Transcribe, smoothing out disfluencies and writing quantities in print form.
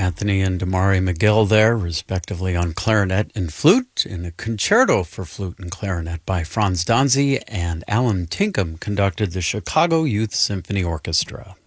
Anthony and Damari McGill there, respectively, on clarinet and flute, in a concerto for flute and clarinet by Franz Danzi, and Alan Tinkham conducted the Chicago Youth Symphony Orchestra.